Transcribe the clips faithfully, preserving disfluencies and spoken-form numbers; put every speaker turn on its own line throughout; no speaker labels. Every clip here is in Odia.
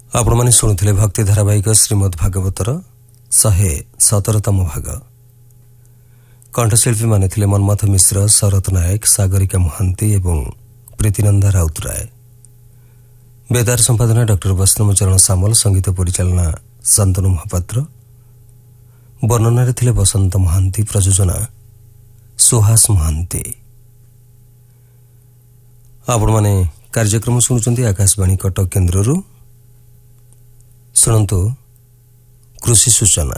ଆପଣମାନେ ଶୁଣୁଥିଲେ ଭକ୍ତି ଧାରାବାହିକ ଶ୍ରୀମଦ୍ ଭାଗବତର ଶହେ ସତରତମ ଭାଗ। କଣ୍ଠଶିଳ୍ପୀମାନେ ଥିଲେ ମନ୍ମଥ ମିଶ୍ର, ଶରତ ନାୟକ, ସାଗରିକା ମହାନ୍ତି ଏବଂ ପ୍ରୀତିନନ୍ଦା ରାଉତରାୟ। ବେଦାର ସମ୍ପାଦନା ଡକ୍ଟର ବୈଷ୍ଣବଚରଣ ସାମଲ, ସଙ୍ଗୀତ ପରିଚାଳନା ଶାନ୍ତନୁ ମହାପାତ୍ର, ବର୍ଣ୍ଣନାରେ ଥିଲେ ବସନ୍ତ ମହାନ୍ତି, ପ୍ରଯୋଜନା ସୁହାସ ମହାନ୍ତି। ଆପଣମାନେ କାର୍ଯ୍ୟକ୍ରମ ଶୁଣୁଛନ୍ତି ଆକାଶବାଣୀ କଟକ କେନ୍ଦ୍ରରୁ। ଶୁଣନ୍ତୁ କୃଷି ସୂଚନା।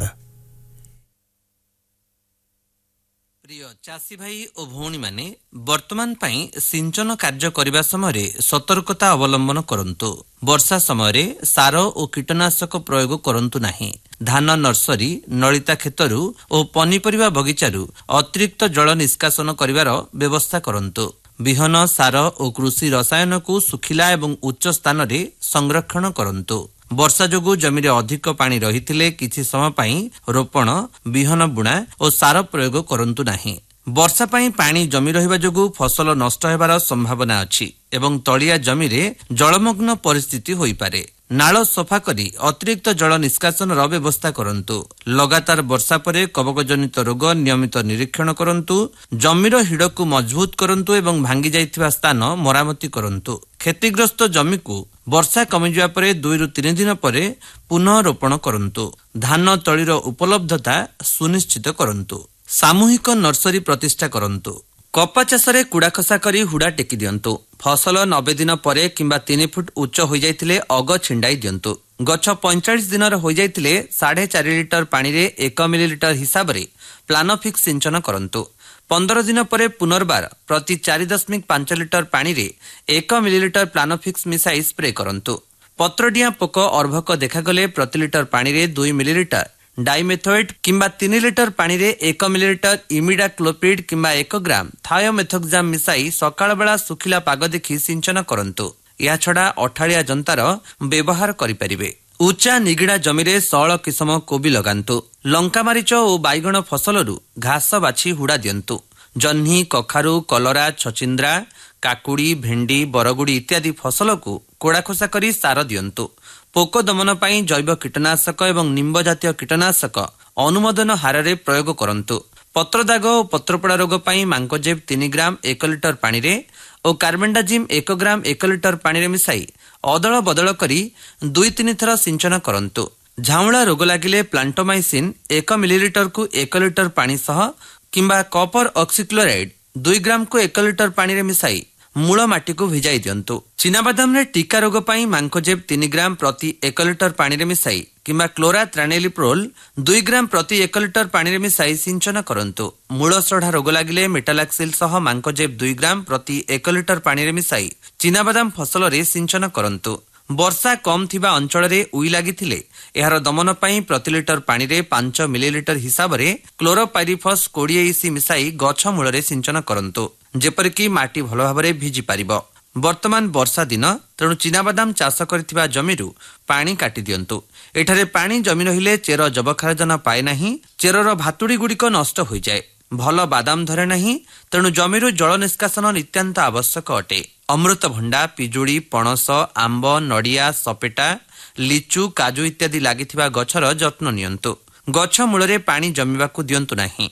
ପ୍ରିୟ ଚାଷୀ ଭାଇ ଓ ଭଉଣୀମାନେ, ବର୍ତ୍ତମାନ ପାଇଁ ସିଞ୍ଚନ କାର୍ଯ୍ୟ କରିବା ସମୟରେ ସତର୍କତା ଅବଲମ୍ବନ କରନ୍ତୁ। ବର୍ଷା ସମୟରେ ସାର ଓ କୀଟନାଶକ ପ୍ରୟୋଗ କରନ୍ତୁ ନାହିଁ। ଧାନ ନର୍ସରୀ, ନଳିତା କ୍ଷେତରୁ ଓ ପନିପରିବା ବଗିଚାରୁ ଅତିରିକ୍ତ ଜଳ ନିଷ୍କାସନ କରିବାର ବ୍ୟବସ୍ଥା କରନ୍ତୁ। ବିହନ, ସାର ଓ କୃଷି ରସାୟନକୁ ଶୁଖିଲା ଏବଂ ଉଚ୍ଚ ସ୍ଥାନରେ ସଂରକ୍ଷଣ କରନ୍ତୁ। ବର୍ଷା ଯୋଗୁଁ ଜମିରେ ଅଧିକ ପାଣି ରହିଥିଲେ କିଛି ସମୟ ପାଇଁ ରୋପଣ, ବିହନ ବୁଣା ଓ ସାର ପ୍ରୟୋଗ କରନ୍ତୁ ନାହିଁ। ବର୍ଷା ପାଇଁ ପାଣି ଜମି ରହିବା ଯୋଗୁଁ ଫସଲ ନଷ୍ଟ ହେବାର ସମ୍ଭାବନା ଅଛି ଏବଂ ତଳିଆ ଜମିରେ ଜଳମଗ୍ନ ପରିସ୍ଥିତି ହୋଇପାରେ। ନାଳ ସଫା କରି ଅତିରିକ୍ତ ଜଳ ନିଷ୍କାସନର ବ୍ୟବସ୍ଥା କରନ୍ତୁ। ଲଗାତାର ବର୍ଷା ପରେ କବକଜନିତ ରୋଗ ନିୟମିତ ନିରୀକ୍ଷଣ କରନ୍ତୁ। ଜମିର ହିଡ଼କୁ ମଜବୁତ କରନ୍ତୁ ଏବଂ ଭାଙ୍ଗି ଯାଇଥିବା ସ୍ଥାନ ମରାମତି କରନ୍ତୁ। କ୍ଷତିଗ୍ରସ୍ତ ଜମିକୁ ବର୍ଷା କମିଯିବା ପରେ ଦୁଇରୁ ତିନି ଦିନ ପରେ ପୁନଃ ରୋପଣ କରନ୍ତୁ। ଧାନ ତଳିର ଉପଲବ୍ଧତା ସୁନିଶ୍ଚିତ କରନ୍ତୁ। ସାମୂହିକ ନର୍ସରୀ ପ୍ରତିଷ୍ଠା କରନ୍ତୁ। କପା ଚାଷରେ କୁଡ଼ା ଖସା କରି ହୁଡ଼ା ଟେକି ଦିଅନ୍ତୁ। ଫସଲ ନବେ ଦିନ ପରେ କିମ୍ବା ତିନି ଫୁଟ ଉଚ୍ଚ ହୋଇଯାଇଥିଲେ ଅଗ ଛିଣ୍ଡାଇ ଦିଅନ୍ତୁ। ଗଛ ପଇଁଚାଳିଶ ଦିନର ହୋଇଯାଇଥିଲେ ସାଢ଼େ ଚାରି ଲିଟର ପାଣିରେ ଏକ ମିଲିଲିଟର ହିସାବରେ ପ୍ଲାନୋଫିକ୍ସ ସିଞ୍ଚନ କରନ୍ତୁ। ପନ୍ଦର ଦିନ ପରେ ପୁନର୍ବାର ପ୍ରତି ଚାରି ଦଶମିକ ପାଞ୍ଚ ଲିଟର ପାଣିରେ ଏକ ମିଲିଲିଟର ପ୍ଲାନୋଫିକ୍ସ ମିଶାଇ ସ୍ପ୍ରେ କରନ୍ତୁ। ପତ୍ରଡିଆଁ ପୋକ ଅର୍ଭକ ଦେଖାଗଲେ ପ୍ରତି ଲିଟର ପାଣିରେ ଦୁଇ ମିଲିଲିଟର ଡାଇମେଥୋଏଟ୍ କିମ୍ବା ତିନି ଲିଟର ପାଣିରେ ଏକ ମିଲିଲିଟର ଇମିଡାକ୍ଲୋପ୍ରିଡ୍ କିମ୍ବା ଏକ ଗ୍ରାମ ଥାୟୋମେଥୋକ୍ସାମ୍ ମିଶାଇ ସକାଳ ବେଳା ଶୁଖିଲା ପାଗ ଦେଖି ସିଞ୍ଚନ କରନ୍ତୁ। ଏହାଛଡ଼ା ଅଠାଳିଆ ଜନ୍ତାର ବ୍ୟବହାର କରିପାରିବେ। ଉଚ୍ଚା ନିଗିଡ଼ା ଜମିରେ ସଅଳ କିସମ କୋବି ଲଗାନ୍ତୁ। ଲଙ୍କାମାରିଚ ଓ ବାଇଗଣ ଫସଲରୁ ଘାସ ବାଛି ହୁଡ଼ା ଦିଅନ୍ତୁ। ଜହ୍ନି, କଖାରୁ, କଲରା, ଛଚିନ୍ଦ୍ରା, କାକୁଡ଼ି, ଭେଣ୍ଡି, ବରଗୁଡ଼ି ଇତ୍ୟାଦି ଫସଲକୁ କୋଡ଼ାଖୋସା କରି ସାର ଦିଅନ୍ତୁ। ପୋକ ଦମନ ପାଇଁ ଜୈବ କୀଟନାଶକ ଏବଂ ନିମ୍ବ ଜାତୀୟ କୀଟନାଶକ ଅନୁମୋଦନ ହାରରେ ପ୍ରୟୋଗ କରନ୍ତୁ। ପତ୍ରଦାଗ ଓ ପତ୍ରପୋଡ଼ା ରୋଗ ପାଇଁ ମାଙ୍କୋଜେବ୍ ତିନି ଗ୍ରାମ ଏକ ଲିଟର ପାଣିରେ ଓ କାର୍ବେଣ୍ଡାଜିମ୍ ଏକ ଗ୍ରାମ ଏକ ଲିଟର ପାଣିରେ ମିଶାଇ ଅଦଳ ବଦଳ କରି ଦୁଇ ତିନି ଥର ସିଞ୍ଚନ କରନ୍ତୁ। ଝାଉଁଳା ରୋଗ ଲାଗିଲେ ପ୍ଲାଣ୍ଟୋମାଇସିନ୍ ଏକ ମିଲିଲିଟରକୁ ଏକ ଲିଟର ପାଣି ସହ କିମ୍ବା କପର ଅକ୍ସିକ୍ଲୋରାଇଡ୍ ଦୁଇ ଗ୍ରାମକୁ ଏକ ଲିଟର ପାଣିରେ ମିଶାଇ ମୂଳ ମାଟିକୁ ଭିଜାଇ ଦିଅନ୍ତୁ। ଚିନାବାଦାମରେ ଟିକା ରୋଗ ପାଇଁ ମାଙ୍କୋଜେବ୍ ତିନି ଗ୍ରାମ ପ୍ରତି ଏକ ଲିଟର ପାଣିରେ ମିଶାଇ କିମ୍ବା କ୍ଲୋରାତ୍ରାନେଲିପ୍ରୋଲ୍ ଦୁଇ ଗ୍ରାମ ପ୍ରତି ଏକ ଲିଟର ପାଣିରେ ମିଶାଇ ସିଞ୍ଚନ କରନ୍ତୁ। ମୂଳ ସଢ଼ା ରୋଗ ଲାଗିଲେ ମେଟାଲାକ୍ସିଲ୍ ସହ ମାଙ୍କୋଜେବ୍ ଦୁଇ ଗ୍ରାମ ପ୍ରତି ଏକ ଲିଟର ପାଣିରେ ମିଶାଇ ଚିନାବାଦାମ ଫସଲରେ ସିଞ୍ଚନ କରନ୍ତୁ। ବର୍ଷା କମ୍ ଥିବା ଅଞ୍ଚଳରେ ଉଇ ଲାଗିଥିଲେ ଏହାର ଦମନ ପାଇଁ ପ୍ରତି ଲିଟର ପାଣିରେ ପାଞ୍ଚ ମିଲିଲିଟର ହିସାବରେ କ୍ଲୋରୋପାଇରିଫସ୍ କୋଡ଼ିଏ ଇସି ମିଶାଇ ଗଛ ମୂଳରେ ସିଞ୍ଚନ କରନ୍ତୁ, ଯେପରିକି ମାଟି ଭଲ ଭାବରେ ଭିଜି ପାରିବ। ବର୍ତ୍ତମାନ ବର୍ଷା ଦିନ, ତେଣୁ ଚିନାବାଦାମ ଚାଷ କରିଥିବା ଜମିରୁ ପାଣି କାଟି ଦିଅନ୍ତୁ। ଏଠାରେ ପାଣି ଜମି ରହିଲେ ଚେର ଯବକ୍ଷାରଜନ ପାଏ ନାହିଁ, ଚେରର ଭାତୁଡ଼ି ଗୁଡ଼ିକ ନଷ୍ଟ ହୋଇଯାଏ, ଭଲ ବାଦାମ ଧରେ ନାହିଁ। ତେଣୁ ଜମିରୁ ଜଳ ନିଷ୍କାସନ ନିତ୍ୟାନ୍ତ ଆବଶ୍ୟକ ଅଟେ। ଅମୃତଭଣ୍ଡା, ପିଜୁଳି, ପଣସ, ଆମ୍ବ, ନଡ଼ିଆ, ସପେଟା, ଲିଚୁ, କାଜୁ ଇତ୍ୟାଦି ଲାଗିଥିବା ଗଛର ଯତ୍ନ ନିଅନ୍ତୁ। ଗଛ ମୂଳରେ ପାଣି ଜମିବାକୁ ଦିଅନ୍ତୁ ନାହିଁ।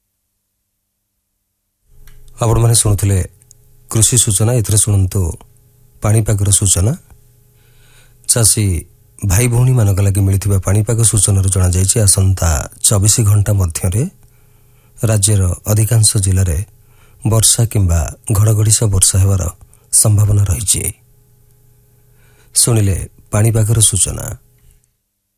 ଆପଣମାନେ ଶୁଣୁଥିଲେ କୃଷି ସୂଚନା। ଏଥିରେ ଶୁଣନ୍ତୁ ପାଣିପାଗର ସୂଚନା। ଚାଷୀ ଭାଇ ଭଉଣୀମାନଙ୍କ ଲାଗି ମିଳିଥିବା ପାଣିପାଗ ସୂଚନାରୁ ଜଣାଯାଇଛି ଆସନ୍ତା ଚବିଶ ଘଣ୍ଟା ମଧ୍ୟରେ ରାଜ୍ୟର ଅଧିକାଂଶ ଜିଲ୍ଲାରେ ବର୍ଷା କିମ୍ବା ଘଡ଼ଘଡ଼ି ସହ ବର୍ଷା ହେବାର ସମ୍ଭାବନା ରହିଛି। ଶୁଣିଲେ ପାଣିପାଗର ସୂଚନା।